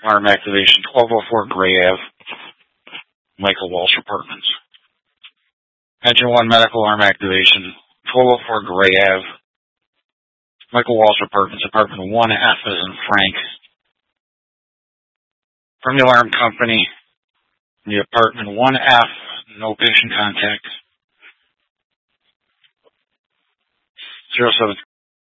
Alarm activation, 1204 Gray Ave, Michael Walsh Apartments. Engine 1 medical alarm activation, 1204 Gray Ave, Michael Walsh Apartments, apartment 1F as in Frank. From the alarm company, the apartment 1F, no patient contact. 07